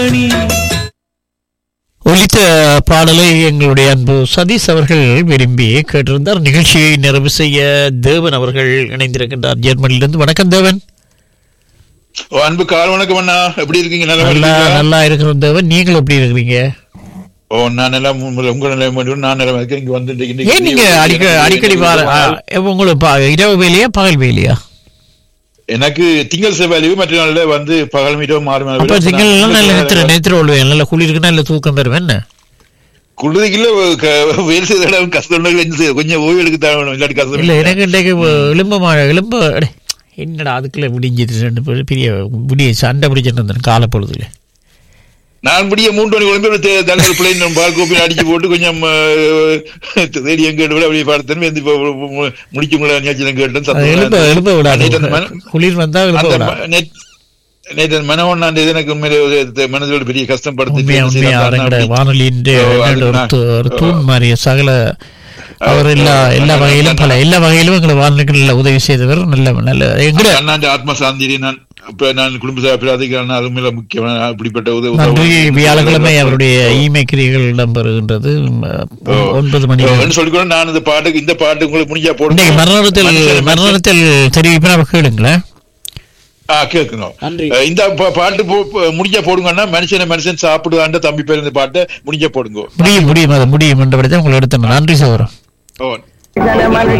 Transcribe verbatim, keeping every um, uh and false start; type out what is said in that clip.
ஒலித்த பாடலை எங்களுடைய அன்பு சதீஷ் அவர்கள் விரும்பி கேட்டிருந்தார். நிகழ்ச்சியை நிறைவு செய்ய தேவன் அவர்கள் இணைந்திருக்கின்றார் ஜெர்மனியிலிருந்து. வணக்கம் தேவன். அன்பு கால் வணக்கம் அண்ணா, எப்படி இருக்கீங்க? நல்லா நல்லா இருக்கிறோம் தேவன், நீங்கள் எப்படி இருக்கிறீங்க? ஓ, நான் எல்லாம் உங்க நிலையம் நான் நிலைமை இருக்கேன். இங்க வந்து ஏன் நீங்க அடிக்க அடிக்கடி உங்களுக்கு இரவு வேலையா பகல் வேலையா? எனக்கு திங்கள் செவ்வாய் மற்ற நாள்ல வந்து பகல் மீட்டோ மாறும். திங்கள் நல்ல நேத்திர நேத்திர ஒழுவேன், நல்ல குளிருக்கு நல்ல தூக்கம் பெறுவேன். என்ன குளிர்ல வேலை செய்த கஷ்டம், கொஞ்சம் ஓய்வு எடுக்க தேவை, இல்லாட்டி கஷ்டம் இல்லை. எனக்கு இன்றைக்கு எலும்ப எலும்ப என்னடா அதுக்குள்ள முடிஞ்சிட்டு ரெண்டு பேர் பெரிய முடிய சண்டை பிடிச்சிட்டு இருந்தேன் காலை பொழுதுல. நான் முடிய மூன்று மணி குழம்பு தலைவர் பிள்ளை பால் கோப்பி அடிச்சு போட்டு கொஞ்சம் ரேடியம் கேட்டு விட அப்படியே பார்த்தேன். முடிக்க முடியல கேட்டேன். குளிர் வந்தா நேற்று மனோண்ணாண்டு எனக்கு மனதோடு பெரிய கஷ்டப்படுத்தி வானொலியின் தூண் மாறிய சகல அவர் எல்லா எல்லா வகையிலும் பல எல்லா வகையிலும் எங்களை வாழ்க்கைக்கு நல்ல உதவி செய்தவர். நல்ல நல்ல எங்க ஆத்ம சாந்தி. நான் இப்ப நான் குடும்ப பிராதிகாரன், அது மேல முக்கியமான அப்படிப்பட்ட உதவி. நன்றி. வியாழக்கிழமை அவருடைய ஈமை கிரிகள் இடம்பெறுகின்றது ஒன்பது மணி சொல்லிக்கோ. நான் இந்த பாட்டுக்கு இந்த பாட்டு உங்களுக்கு முடிஞ்சா போடுங்க. மரணத்தில் மரணத்தில் தெரிவிப்பா கேளுங்களேன். கேட்கணும். இந்த பாட்டு முடிஞ்சா போடுங்கன்னா மனுஷன மனுஷன் சாப்பிடுவாண்ட தம்பி பேர் இந்த பாட்டை முடிஞ்சா போடுங்க. முடியும் முடியும் அது முடியும் என்றபடிதான் உங்களை எடுத்தோம். நன்றி சகோதரன்.